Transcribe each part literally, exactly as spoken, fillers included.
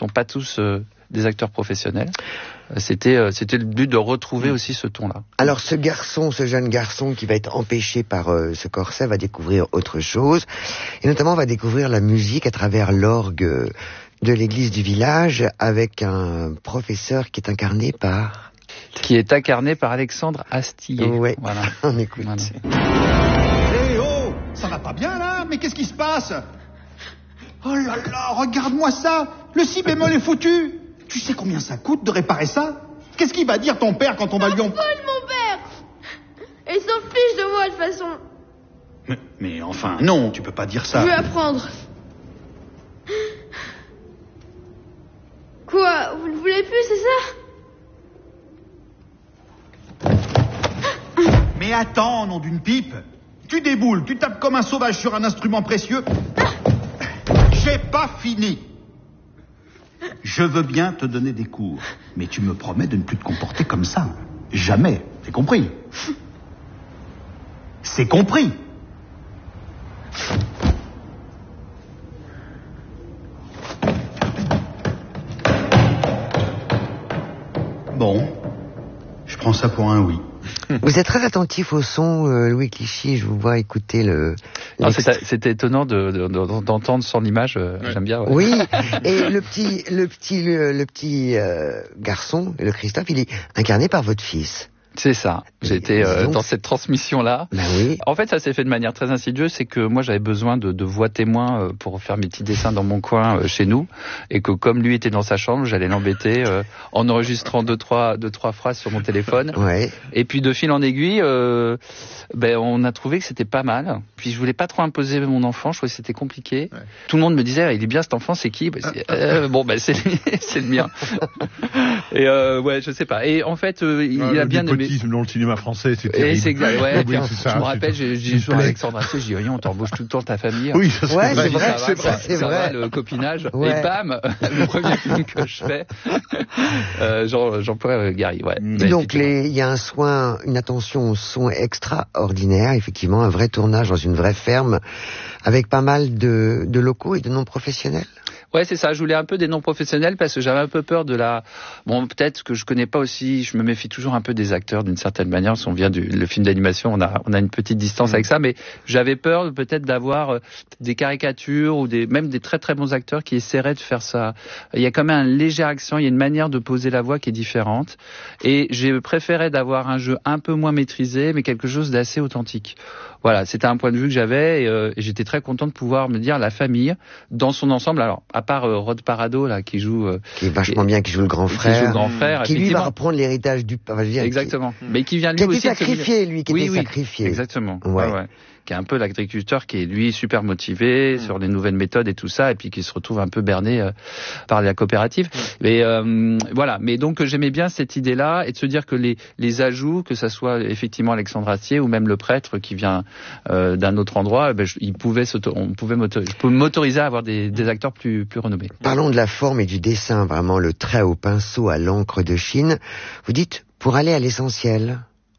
pas tous euh, des acteurs professionnels. C'était, euh, c'était le but de retrouver aussi ce ton-là. Alors ce garçon, ce jeune garçon qui va être empêché par euh, ce corset va découvrir autre chose, et notamment va découvrir la musique à travers l'orgue de l'église du village avec un professeur qui est incarné par... Qui est incarné par Alexandre Astier. Ouais, voilà. On écoute. Voilà. Hé oh, ça va pas bien là? Mais qu'est-ce qui se passe? Oh là là, regarde-moi ça. Le si bémol est foutu. Tu sais combien ça coûte de réparer ça? Qu'est-ce qu'il va dire ton père quand on va lui en... Folle, mon père! Il s'en fiche de moi de toute façon. Mais, mais enfin, non, tu peux pas dire ça. Je veux apprendre. Quoi? Vous ne voulez plus, c'est ça? Mais attends, nom d'une pipe. Tu déboules, tu tapes comme un sauvage sur un instrument précieux. J'ai pas fini. Je veux bien te donner des cours, mais tu me promets de ne plus te comporter comme ça. Jamais. C'est compris? C'est compris? Bon. Je prends ça pour un oui. Vous êtes très attentif au son, euh, Louis Clichy, je vous vois écouter le... Non, c'était, c'était étonnant de, de, de, d'entendre son image, euh, ouais. J'aime bien. Ouais. Oui, et le petit, le petit, le, le petit euh, garçon, le Christophe, il est incarné par votre fils. C'est ça. J'étais euh, dans cette transmission-là. Ben oui. En fait, ça s'est fait de manière très insidieuse. C'est que moi, j'avais besoin de, de voix témoins euh, pour faire mes petits dessins dans mon coin euh, chez nous, et que comme lui était dans sa chambre, j'allais l'embêter euh, en enregistrant deux trois deux trois phrases sur mon téléphone. Ouais. Et puis de fil en aiguille, euh, ben on a trouvé que c'était pas mal. Puis je voulais pas trop imposer mon enfant. Je trouvais que c'était compliqué. Ouais. Tout le monde me disait, il est bien cet enfant, c'est qui? Ben, c'est, euh, Bon, ben c'est c'est le mien. Et euh, ouais, je sais pas. Et en fait, euh, il ah, a bien aimé. Dans le cinéma français, c'est terrible. Et c'est exact, ouais. Oui, c'est ça, je me rappelle, j'ai dit sur Alexandre Astier, j'ai dit, on t'embauche tout le temps ta famille. Oui, ça, c'est ouais, vrai. C'est vrai, ça c'est va, vrai, ça, c'est ça vrai. va, le copinage. Ouais. Et bam, le premier film que je fais, euh, Jean, Jean-Paul Gary, ouais. Mmh. Donc, les, il y a un soin, une attention au son extraordinaire, effectivement, un vrai tournage dans une vraie ferme, avec pas mal de, de locaux et de non-professionnels. Ouais, c'est ça. Je voulais un peu des noms professionnels parce que j'avais un peu peur de la... Bon, peut-être que je connais pas aussi... Je me méfie toujours un peu des acteurs d'une certaine manière. Si on vient du le film d'animation, on a on a une petite distance mmh. avec ça. Mais j'avais peur peut-être d'avoir des caricatures ou des même des très très bons acteurs qui essaieraient de faire ça. Il y a quand même un léger accent. Il y a une manière de poser la voix qui est différente. Et j'ai préféré d'avoir un jeu un peu moins maîtrisé, mais quelque chose d'assez authentique. Voilà, c'était un point de vue que j'avais et, euh, et j'étais très content de pouvoir me dire la famille dans son ensemble. Alors, à part euh, Rod Parado là qui joue, euh, qui est vachement qui, bien, qui joue le grand frère, qui joue le grand frère, qui lui va reprendre l'héritage du père. Exactement. Qui, mais qui vient lui qui a été aussi sacrifié, lui, qui oui, était oui, sacrifié. Exactement. Ouais. Ouais, ouais. Qui est un peu l'agriculteur qui est lui super motivé mmh. sur les nouvelles méthodes et tout ça, et puis qui se retrouve un peu berné euh, par la coopérative. Mmh. Mais euh, voilà. Mais donc j'aimais bien cette idée-là et de se dire que les les ajouts, que ça soit effectivement Alexandre Astier ou même le prêtre qui vient euh, d'un autre endroit, ben, je, il pouvait on pouvait m'autoriser, m'autoriser à avoir des, des acteurs plus plus renommés. Parlons de la forme et du dessin, vraiment le trait au pinceau à l'encre de Chine. Vous dites pour aller à l'essentiel.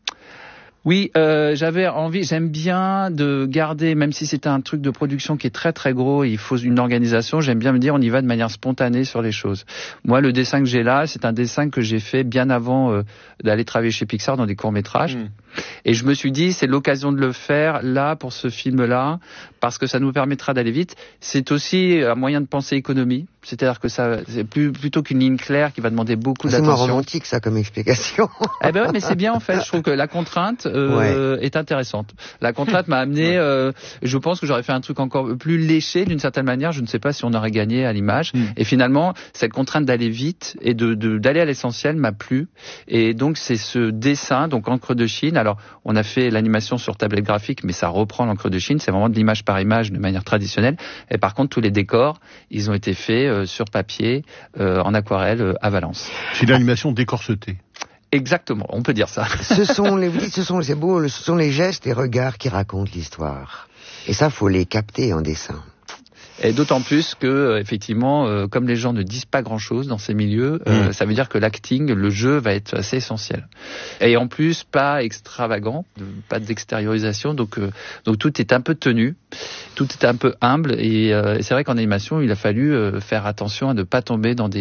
Oui, euh, j'avais envie, j'aime bien de garder, même si c'est un truc de production qui est très très gros, il faut une organisation, j'aime bien me dire on y va de manière spontanée sur les choses. Moi, le dessin que j'ai là, c'est un dessin que j'ai fait bien avant euh, d'aller travailler chez Pixar dans des courts-métrages. Mmh. Et je me suis dit, c'est l'occasion de le faire là, pour ce film-là, parce que ça nous permettra d'aller vite. C'est aussi un moyen de penser économie. C'est-à-dire que ça, c'est plus, plutôt qu'une ligne claire qui va demander beaucoup c'est d'attention. C'est moins romantique, ça, comme explication. Eh ben ouais, mais c'est bien, en fait. Je trouve que la contrainte euh, ouais. est intéressante. La contrainte m'a amené, euh, je pense que j'aurais fait un truc encore plus léché, d'une certaine manière. Je ne sais pas si on aurait gagné à l'image. Mm. Et finalement, cette contrainte d'aller vite et de, de d'aller à l'essentiel m'a plu. Et donc, c'est ce dessin, donc encre de Chine. Alors, on a fait l'animation sur tablette graphique, mais ça reprend l'encre de Chine. C'est vraiment de l'image par image de manière traditionnelle. Et par contre, tous les décors, ils ont été faits euh, sur papier, euh, en aquarelle, euh, à Valence. C'est l'animation décorsetée. Exactement, on peut dire ça. Ce sont les, vous dites, ce sont, c'est beau, ce sont les gestes et regards qui racontent l'histoire. Et ça, faut les capter en dessin. Et d'autant plus que, euh, effectivement, euh, comme les gens ne disent pas grand-chose dans ces milieux, euh, mmh. ça veut dire que l'acting, le jeu, va être assez essentiel. Et en plus, pas extravagant, pas d'extériorisation, donc euh, donc tout est un peu tenu, tout est un peu humble. Et, euh, et c'est vrai qu'en animation, il a fallu euh, faire attention à ne pas tomber dans des